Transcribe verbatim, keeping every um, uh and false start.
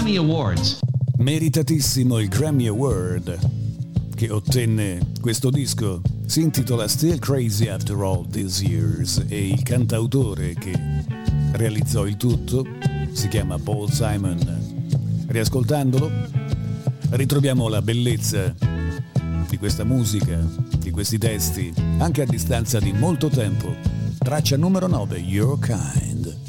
Grammy Awards. Meritatissimo il Grammy Award che ottenne questo disco. Si intitola Still Crazy After All These Years e il cantautore che realizzò il tutto si chiama Paul Simon. Riascoltandolo ritroviamo la bellezza di questa musica, di questi testi, anche a distanza di molto tempo. Traccia numero nove, Your Kind.